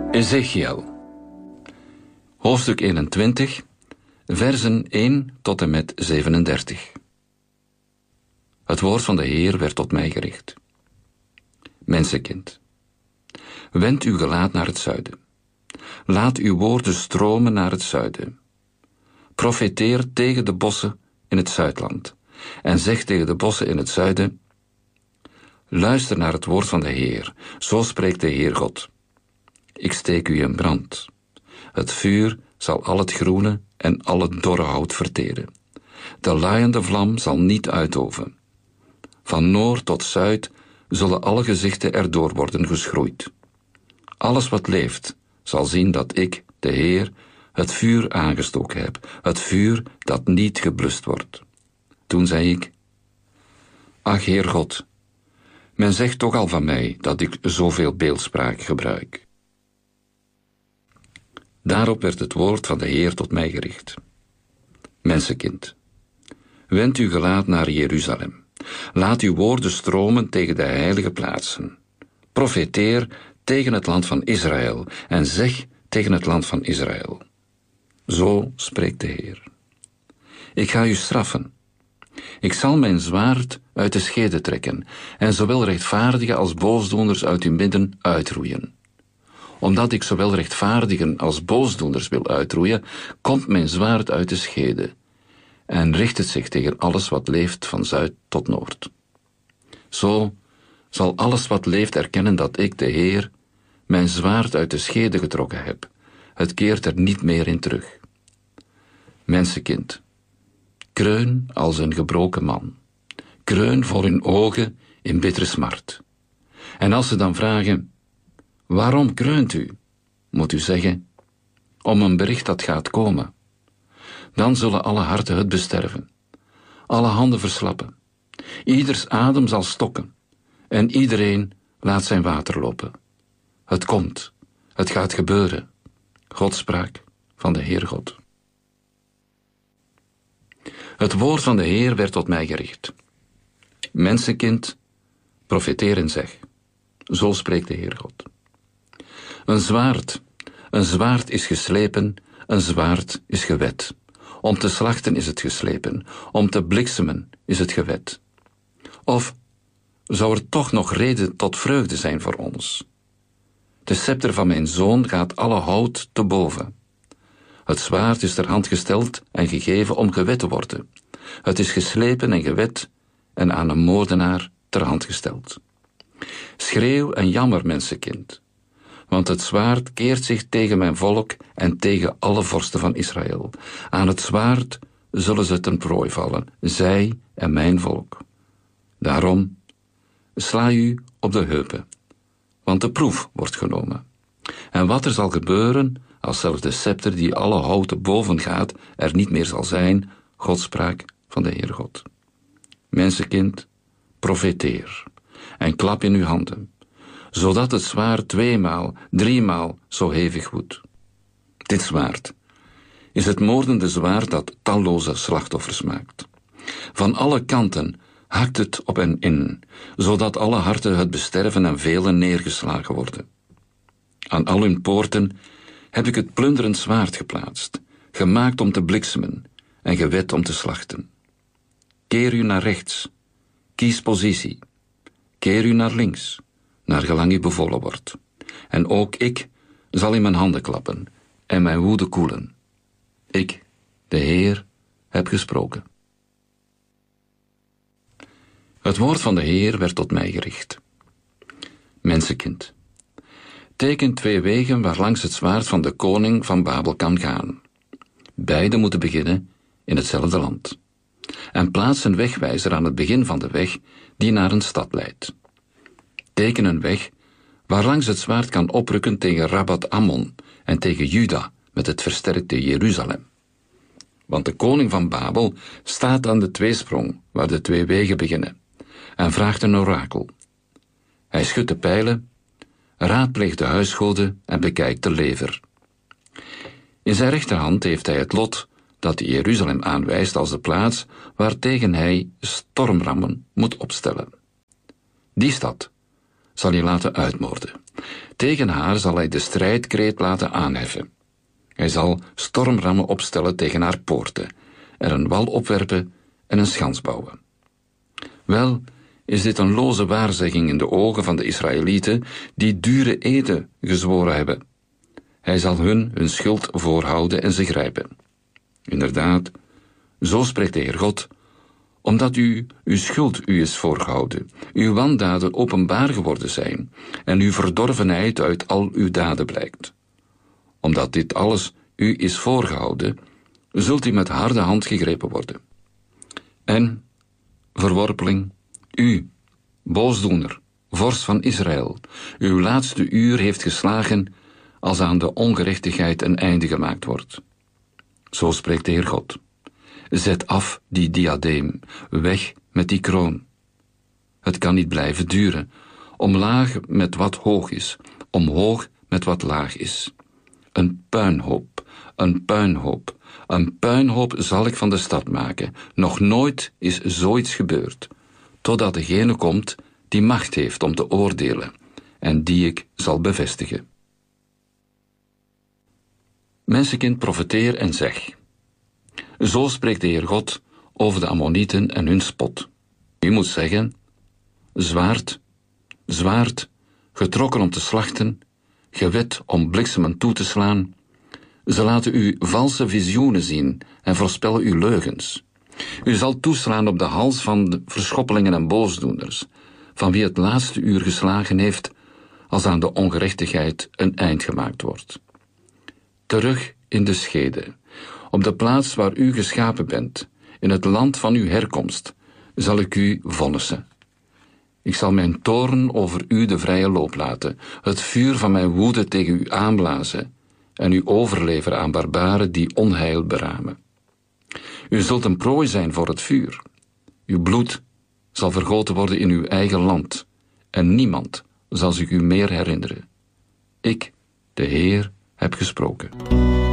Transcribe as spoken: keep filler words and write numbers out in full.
Ezechiel, hoofdstuk eenentwintig, versen één tot en met zevenendertig. Het woord van de Heer werd tot mij gericht. Mensenkind, wend uw gelaat naar het zuiden. Laat uw woorden stromen naar het zuiden. Profeteer tegen de bossen in het Zuidland en zeg tegen de bossen in het zuiden: luister naar het woord van de Heer, zo spreekt de Heer God. Ik steek u in brand. Het vuur zal al het groene en al het dorre hout verteren. De laaiende vlam zal niet uitoven. Van noord tot zuid zullen alle gezichten erdoor worden geschroeid. Alles wat leeft zal zien dat ik, de Heer, het vuur aangestoken heb, het vuur dat niet geblust wordt. Toen zei ik: ach, Heer God, men zegt toch al van mij dat ik zoveel beeldspraak gebruik. Daarop werd het woord van de Heer tot mij gericht. Mensenkind, wend uw gelaat naar Jeruzalem. Laat uw woorden stromen tegen de heilige plaatsen. Profeteer tegen het land van Israël en zeg tegen het land van Israël: zo spreekt de Heer. Ik ga u straffen. Ik zal mijn zwaard uit de schede trekken en zowel rechtvaardigen als boosdoeners uit uw midden uitroeien. Omdat ik zowel rechtvaardigen als boosdoeners wil uitroeien, komt mijn zwaard uit de schede en richt het zich tegen alles wat leeft van zuid tot noord. Zo zal alles wat leeft erkennen dat ik, de Heer, mijn zwaard uit de schede getrokken heb. Het keert er niet meer in terug. Mensenkind, kreun als een gebroken man. Kreun voor hun ogen in bittere smart. En als ze dan vragen: waarom kreunt u? Moet u zeggen: om een bericht dat gaat komen. Dan zullen alle harten het besterven, alle handen verslappen, ieders adem zal stokken en iedereen laat zijn water lopen. Het komt, het gaat gebeuren. Godspraak van de Heer God. Het woord van de Heer werd tot mij gericht. Mensenkind, profeteer en zeg: zo spreekt de Heer God. Een zwaard, een zwaard is geslepen, een zwaard is gewet. Om te slachten is het geslepen, om te bliksemen is het gewet. Of zou er toch nog reden tot vreugde zijn voor ons? De scepter van mijn zoon gaat alle hout te boven. Het zwaard is ter hand gesteld en gegeven om gewet te worden. Het is geslepen en gewet en aan een moordenaar ter hand gesteld. Schreeuw en jammer, mensenkind, want het zwaard keert zich tegen mijn volk en tegen alle vorsten van Israël. Aan het zwaard zullen ze ten prooi vallen, zij en mijn volk. Daarom sla u op de heupen, want de proef wordt genomen. En wat er zal gebeuren als zelfs de scepter die alle houten boven gaat er niet meer zal zijn, Godspraak van de Heer God. Mensenkind, profeteer en klap in uw handen, zodat het zwaard tweemaal, driemaal zo hevig woedt. Dit zwaard is het moordende zwaard dat talloze slachtoffers maakt. Van alle kanten hakt het op hen in, zodat alle harten het besterven en velen neergeslagen worden. Aan al hun poorten heb ik het plunderend zwaard geplaatst, gemaakt om te bliksemen en gewet om te slachten. Keer u naar rechts, kies positie. Keer u naar links, naar gelang u bevolen wordt. En ook ik zal in mijn handen klappen en mijn woede koelen. Ik, de Heer, heb gesproken. Het woord van de Heer werd tot mij gericht. Mensenkind, teken twee wegen waarlangs het zwaard van de koning van Babel kan gaan. Beide moeten beginnen in hetzelfde land. En plaats een wegwijzer aan het begin van de weg die naar een stad leidt. Teken een weg waarlangs het zwaard kan oprukken tegen Rabbat Ammon en tegen Juda met het versterkte Jeruzalem. Want de koning van Babel staat aan de tweesprong waar de twee wegen beginnen en vraagt een orakel. Hij schudt de pijlen, raadpleegt de huisgoden en bekijkt de lever. In zijn rechterhand heeft hij het lot dat Jeruzalem aanwijst als de plaats waartegen hij stormrammen moet opstellen. Die stad zal hij laten uitmoorden, Tegen haar zal hij de strijdkreet laten aanheffen. Hij zal stormrammen opstellen tegen haar poorten, er een wal opwerpen en een schans bouwen. Wel is dit een loze waarzegging in de ogen van de Israëlieten die dure eden gezworen hebben. Hij zal hun hun schuld voorhouden en ze grijpen. Inderdaad, zo spreekt de Heer God, omdat u uw schuld u is voorgehouden, uw wandaden openbaar geworden zijn en uw verdorvenheid uit al uw daden blijkt. Omdat dit alles u is voorgehouden, zult u met harde hand gegrepen worden. En, verworpeling, u, boosdoener, vorst van Israël, uw laatste uur heeft geslagen als aan de ongerechtigheid een einde gemaakt wordt. Zo spreekt de Heer God. Zet af die diadeem, weg met die kroon. Het kan niet blijven duren, omlaag met wat hoog is, omhoog met wat laag is. Een puinhoop, een puinhoop, een puinhoop zal ik van de stad maken. Nog nooit is zoiets gebeurd, totdat degene komt die macht heeft om te oordelen en die ik zal bevestigen. Mensenkind, profeteer en zeg. Zo spreekt de Heer God over de Ammonieten en hun spot. U moet zeggen, zwaard, zwaard, getrokken om te slachten, gewet om bliksemen toe te slaan. Ze laten u valse visioenen zien en voorspellen u leugens. U zal toeslaan op de hals van de verschoppelingen en boosdoeners, van wie het laatste uur geslagen heeft, als aan de ongerechtigheid een eind gemaakt wordt. Terug in de schede, op de plaats waar u geschapen bent, in het land van uw herkomst, zal ik u vonnissen. Ik zal mijn toorn over u de vrije loop laten, het vuur van mijn woede tegen u aanblazen en u overleveren aan barbaren die onheil beramen. U zult een prooi zijn voor het vuur. Uw bloed zal vergoten worden in uw eigen land en niemand zal zich u meer herinneren. Ik, de Heer, heb gesproken.